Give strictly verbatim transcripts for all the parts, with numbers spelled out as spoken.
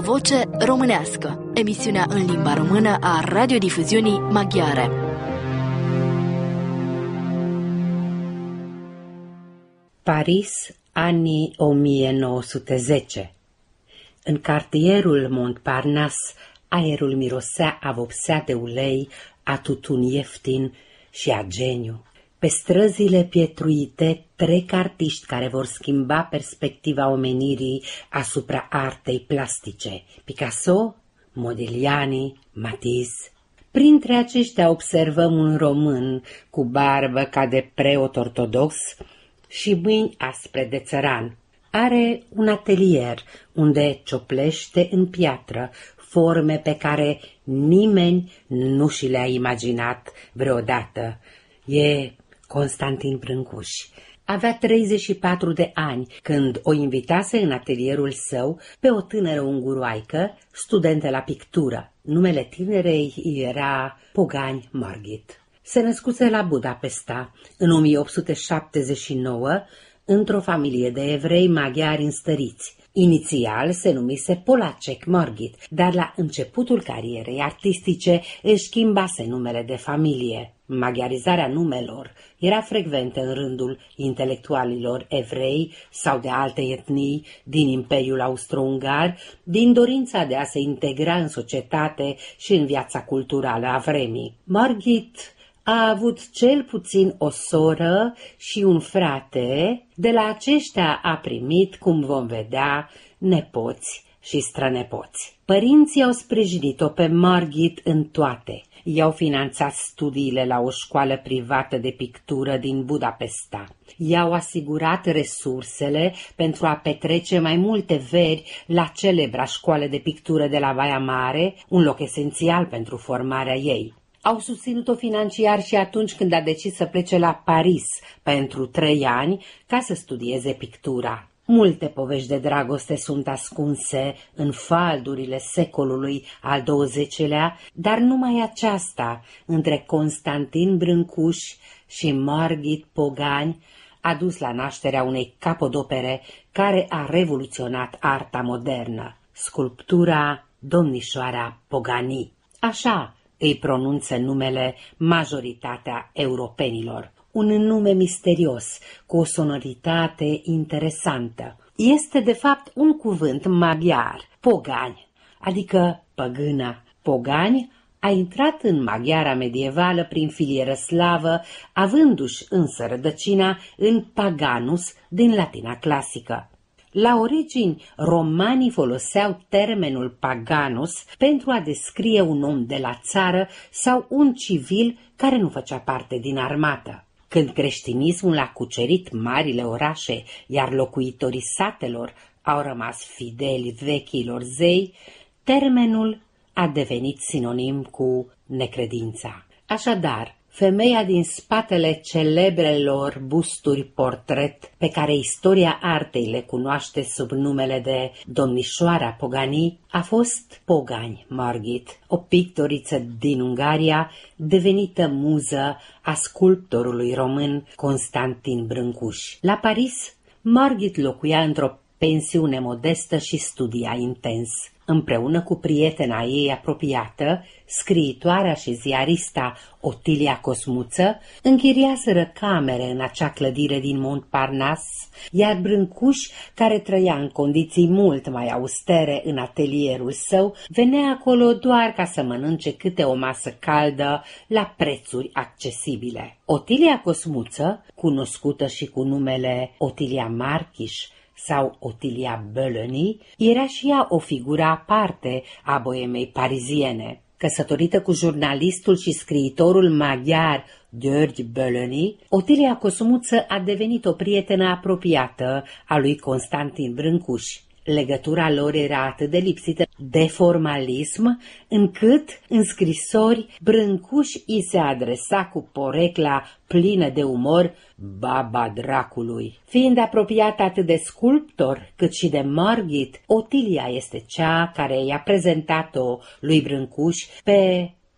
voce românească, emisiunea în limba română a radiodifuziunii maghiare. Paris, anii o mie nouă sute zece. În cartierul Montparnasse, aerul mirosea a vopsea de ulei, a tutun ieftin și a geniu. Pe străzile pietruite trec artiști care vor schimba perspectiva omenirii asupra artei plastice. Picasso, Modigliani, Matisse. Printre aceștia observăm un român cu barbă ca de preot ortodox și mâini aspre de țăran. Are un atelier unde cioplește în piatră forme pe care nimeni nu și le-a imaginat vreodată. E Constantin Brâncuș. Avea treizeci și patru de ani când o invitase în atelierul său pe o tânără unguroaică, studentă la pictură. Numele tinerei era Pogani Margit. Se născuse la Budapesta în o mie opt sute șaptezeci și nouă într-o familie de evrei maghiari înstăriți. Inițial se numise Polacek Margit, dar la începutul carierei artistice își schimbase numele de familie. Maghiarizarea numelor era frecventă în rândul intelectualilor evrei sau de alte etnii din Imperiul Austro-Ungar, din dorința de a se integra în societate și în viața culturală a vremii. Margit a avut cel puțin o soră și un frate, de la aceștia a primit, cum vom vedea, nepoți și strănepoți. Părinții au sprijinit-o pe Margit în toate. I-au finanțat studiile la o școală privată de pictură din Budapesta. I-au asigurat resursele pentru a petrece mai multe veri la celebra școală de pictură de la Baia Mare, un loc esențial pentru formarea ei. Au susținut-o financiar și atunci când a decis să plece la Paris pentru trei ani ca să studieze pictura. Multe povești de dragoste sunt ascunse în faldurile secolului al douăzecilea, dar numai aceasta, între Constantin Brâncuș și Margit Pogani, a dus la nașterea unei capodopere care a revoluționat arta modernă, sculptura Domnișoara Pogani. Așa îi pronunță numele majoritatea europenilor. Un nume misterios, cu o sonoritate interesantă. Este de fapt un cuvânt maghiar, pogani, adică păgână. Pogani a intrat în maghiara medievală prin filieră slavă, avându-și însă rădăcina în paganus din latina clasică. La origini, romanii foloseau termenul paganus pentru a descrie un om de la țară sau un civil care nu făcea parte din armată. Când creștinismul a cucerit marile orașe, iar locuitorii satelor au rămas fideli vechilor zei, termenul a devenit sinonim cu necredința. Așadar, femeia din spatele celebrelor busturi portret pe care istoria artei le cunoaște sub numele de Domnișoara Pogani a fost Pogani Margit, o pictoriță din Ungaria devenită muză a sculptorului român Constantin Brâncuș. La Paris, Margit locuia într-o pensiune modestă și studia intens. Împreună cu prietena ei apropiată, scriitoarea și ziarista Otilia Cosmuță, închiriaseră camere în acea clădire din Montparnasse, iar Brâncuș, care trăia în condiții mult mai austere în atelierul său, venea acolo doar ca să mănânce câte o masă caldă la prețuri accesibile. Otilia Cosmuță, cunoscută și cu numele Otilia Marchiș sau Otilia Bölöni, era și ea o figură aparte a boemei pariziene. Căsătorită cu jurnalistul și scriitorul maghiar György Bölöni, Otilia Cosmuță a devenit o prietenă apropiată a lui Constantin Brâncuș. Legătura lor era atât de lipsită de formalism, încât, în scrisori, Brâncuș i se adresa cu porecla plină de umor baba dracului. Fiind apropiată atât de sculptor cât și de Margit, Otilia este cea care i-a prezentat-o lui Brâncuș pe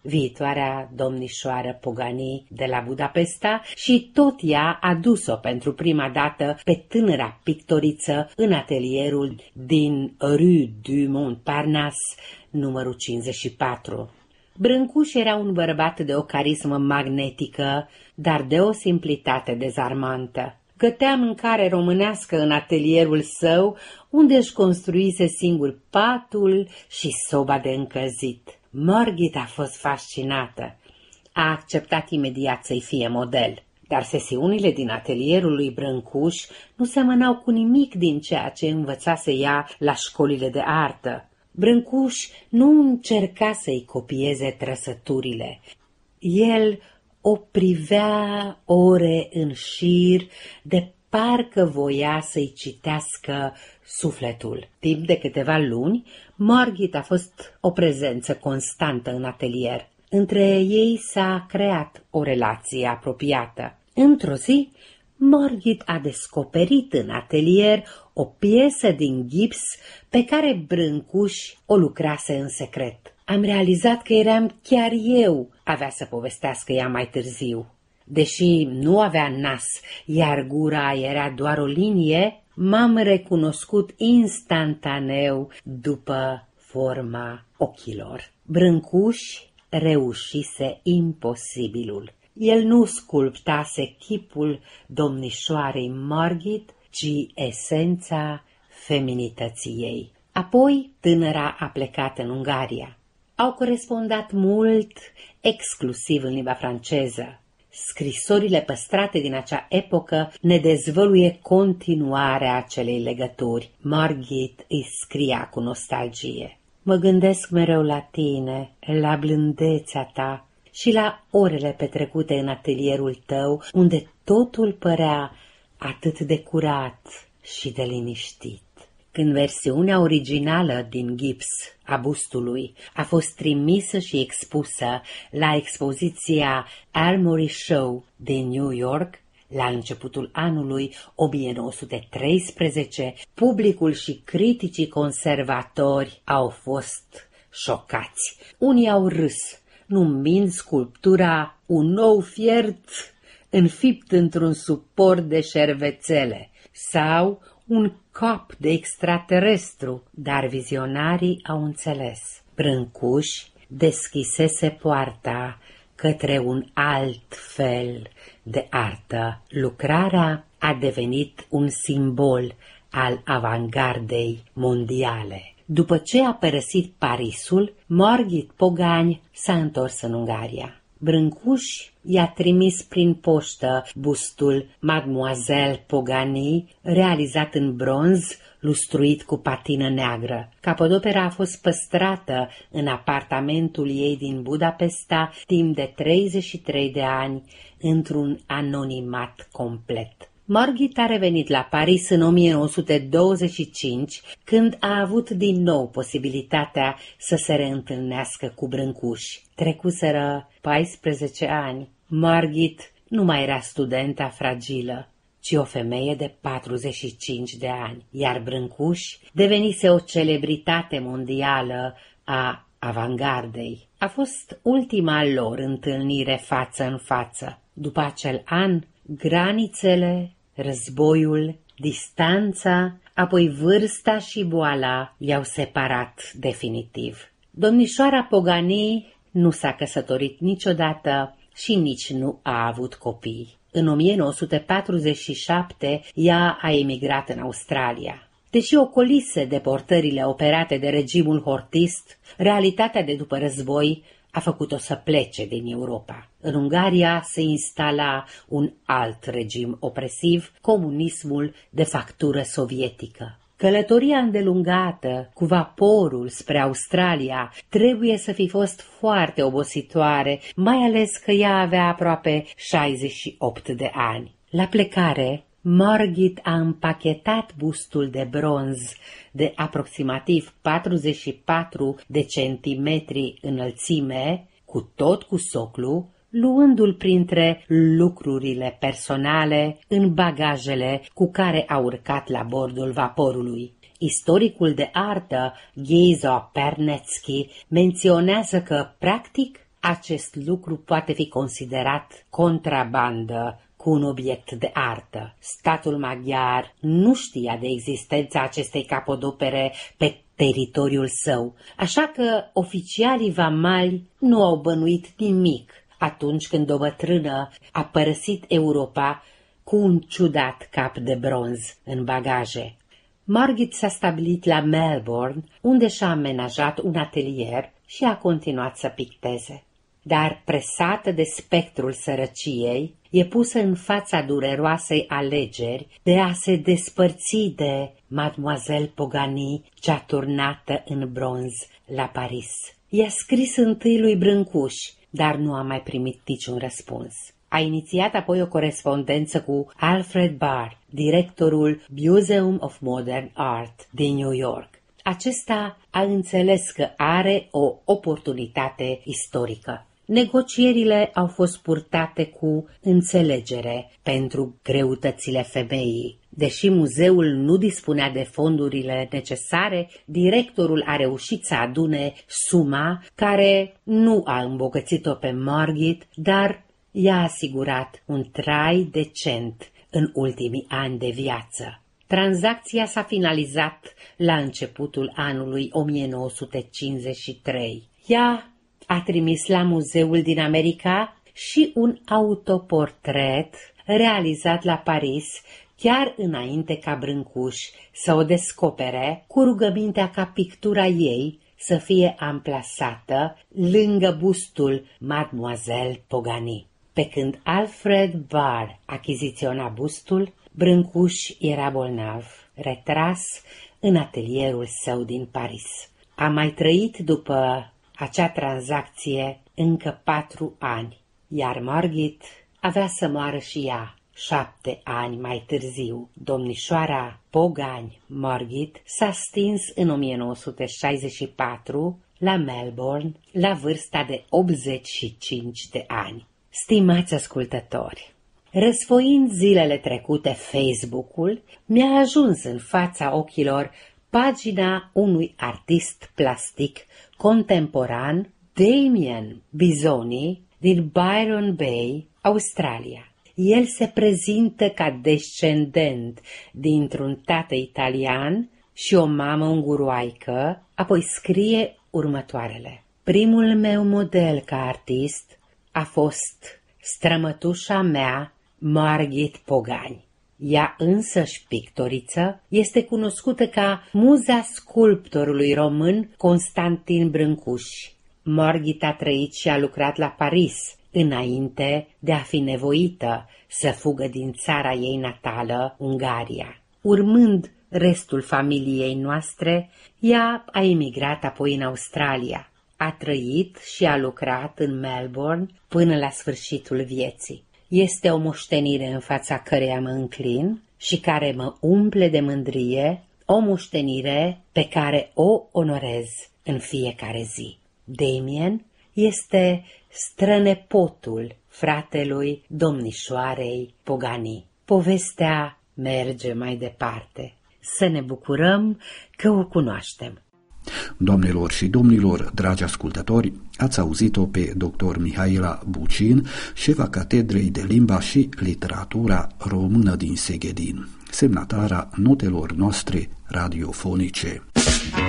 viitoarea domnișoară Pogani de la Budapesta, și tot ea a dus-o pentru prima dată pe tânăra pictoriță în atelierul din Rue du Montparnasse, numărul cincizeci și patru. Brâncuș era un bărbat de o carismă magnetică, dar de o simplitate dezarmantă. Gătea mâncare românească în atelierul său, unde își construise singur patul și soba de încălzit. Margit a fost fascinată. A acceptat imediat să-i fie model, dar sesiunile din atelierul lui Brâncuș nu semănau cu nimic din ceea ce învățase ea la școlile de artă. Brâncuș nu încerca să-i copieze trăsăturile. El o privea ore în șir, de parcă voia să-i citească sufletul. Timp de câteva luni, Margit a fost o prezență constantă în atelier. Între ei s-a creat o relație apropiată. Într-o zi, Margit a descoperit în atelier o piesă din gips pe care Brâncuș o lucrase în secret. Am realizat că eram chiar eu, avea să povestească ea mai târziu. Deși nu avea nas, iar gura era doar o linie, m-am recunoscut instantaneu după forma ochilor. Brâncuș reușise imposibilul. El nu sculptase chipul domnișoarei Margit, ci esența feminității ei. Apoi tânăra a plecat în Ungaria. Au corespondat mult, exclusiv în limba franceză. Scrisorile păstrate din acea epocă ne dezvăluie continuarea acelei legături. Margit îi scria cu nostalgie: mă gândesc mereu la tine, la blândețea ta și la orele petrecute în atelierul tău, unde totul părea atât de curat și de liniștit. Când versiunea originală din gips a bustului a fost trimisă și expusă la expoziția Armory Show din New York, la începutul anului o mie nouă sute treisprezece, publicul și criticii conservatori au fost șocați. Unii au râs, numind sculptura un nou fiert înfipt într-un suport de șervețele sau un cap de extraterestru, dar vizionarii au înțeles. Brâncuș deschisese poarta către un alt fel de artă. Lucrarea a devenit un simbol al avangardei mondiale. După ce a părăsit Parisul, Margit Pogani s-a întors în Ungaria. Brâncuș i-a trimis prin poștă bustul Mademoiselle Pogani, realizat în bronz, lustruit cu patină neagră. Capodopera a fost păstrată în apartamentul ei din Budapesta timp de treizeci și trei de ani, într-un anonimat complet. Margit a revenit la Paris în o mie nouă sute douăzeci și cinci, când a avut din nou posibilitatea să se reîntâlnească cu Brâncuș. Trecuseră paisprezece ani. Margit nu mai era studenta fragilă, ci o femeie de patruzeci și cinci de ani, iar Brâncuș devenise o celebritate mondială a avangardei. A fost ultima lor întâlnire față în față. După acel an, granițele, războiul, distanța, apoi vârsta și boala i-au separat definitiv. Domnișoara Pogani nu s-a căsătorit niciodată și nici nu a avut copii. În o mie nouă sute patruzeci și șapte, ea a emigrat în Australia. Deși ocolise deportările operate de regimul hortist, realitatea de după război a făcut-o să plece din Europa. În Ungaria se instala un alt regim opresiv, comunismul de factură sovietică. Călătoria îndelungată cu vaporul spre Australia trebuie să fi fost foarte obositoare, mai ales că ea avea aproape șaizeci și opt de ani. La plecare, Margit a împachetat bustul de bronz de aproximativ patruzeci și patru de centimetri înălțime, cu tot cu soclu, luându-l printre lucrurile personale în bagajele cu care a urcat la bordul vaporului. Istoricul de artă Ghezo Pernetsky menționează că, practic, acest lucru poate fi considerat contrabandă cu un obiect de artă. Statul maghiar nu știa de existența acestei capodopere pe teritoriul său, așa că oficialii vamali nu au bănuit nimic atunci când o bătrână a părăsit Europa cu un ciudat cap de bronz în bagaje. Margit s-a stabilit la Melbourne, unde și-a amenajat un atelier și a continuat să picteze. Dar, presată de spectrul sărăciei, e pusă în fața dureroasei alegeri de a se despărți de Mademoiselle Pogany, cea turnată în bronz la Paris. I-a scris întâi lui Brâncuș, dar nu a mai primit niciun răspuns. A inițiat apoi o corespondență cu Alfred Barr, directorul Museum of Modern Art din New York. Acesta a înțeles că are o oportunitate istorică. Negocierile au fost purtate cu înțelegere pentru greutățile femeii. Deși muzeul nu dispunea de fondurile necesare, directorul a reușit să adune suma care nu a îmbogățit-o pe Margit, dar i-a asigurat un trai decent în ultimii ani de viață. Tranzacția s-a finalizat la începutul anului o mie nouă sute cincizeci și trei. Ea a trimis la muzeul din America și un autoportret realizat la Paris chiar înainte ca Brâncuș să o descopere, cu rugămintea ca pictura ei să fie amplasată lângă bustul Mademoiselle Pogany. Pe când Alfred Barr achiziționa bustul, Brâncuș era bolnav, retras în atelierul său din Paris. A mai trăit după acea tranzacție încă patru ani, iar Margit avea să moară și ea șapte ani mai târziu. Domnișoara Pogany Margit s-a stins în o mie nouă sute șaizeci și patru la Melbourne, la vârsta de optzeci și cinci de ani. Stimați ascultători, răsfoind zilele trecute Facebook-ul, mi-a ajuns în fața ochilor pagina unui artist plastic contemporan, Damien Bisoni, din Byron Bay, Australia. El se prezintă ca descendent dintr-un tată italian și o mamă unguroaică, apoi scrie următoarele. Primul meu model ca artist a fost strămătușa mea, Margit Pogany. Ea însăși, pictoriță, este cunoscută ca muza sculptorului român Constantin Brâncuș. Margit a trăit și a lucrat la Paris, înainte de a fi nevoită să fugă din țara ei natală, Ungaria. Urmând restul familiei noastre, ea a emigrat apoi în Australia. A trăit și a lucrat în Melbourne până la sfârșitul vieții. Este o moștenire în fața căreia mă înclin și care mă umple de mândrie, o moștenire pe care o onorez în fiecare zi. Damien este strănepotul fratelui domnișoarei Pogany. Povestea merge mai departe. Să ne bucurăm că o cunoaștem. Doamnelor și domnilor, dragi ascultători, ați auzit-o pe doctor Mihaela Bucin, șefa Catedrei de Limba și Literatura Română din Seghedin, semnatara notelor noastre radiofonice.